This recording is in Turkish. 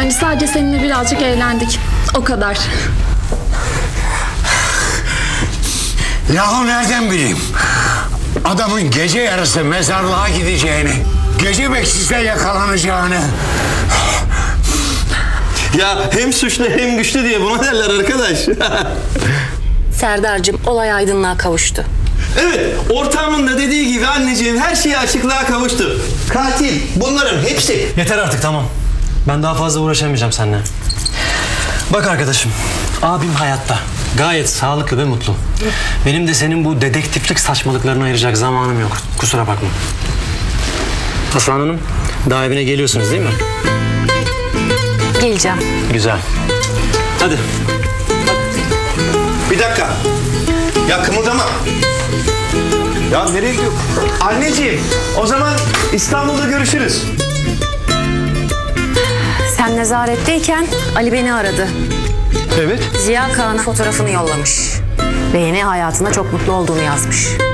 Yani sadece seninle birazcık eğlendik. O kadar. Yahu nereden bileyim? Adamın gece yarısı mezarlığa gideceğini, gece bekçisine yakalanacağını. Ya hem suçlu hem güçlü diye buna derler arkadaş. Serdar'cığım olay aydınlığa kavuştu. Evet, ortağımın da dediği gibi anneciğim her şey açıklığa kavuştu. Katil bunların hepsi. Yeter artık, tamam. Ben daha fazla uğraşamayacağım seninle. Bak arkadaşım, abim hayatta. Gayet sağlıklı ve mutlu. Benim de senin bu dedektiflik saçmalıklarına ayıracak zamanım yok. Kusura bakma. Aslan Hanım, daha evine geliyorsunuz değil mi? Geleceğim. Güzel. Hadi. Bir dakika. Ya kımıldama. Ya nereye gidiyor? Anneciğim, o zaman İstanbul'da görüşürüz. Sen nezaretteyken Ali beni aradı. Evet. Ziya Kağan'a fotoğrafını yollamış. Ve yeni hayatında çok mutlu olduğunu yazmış.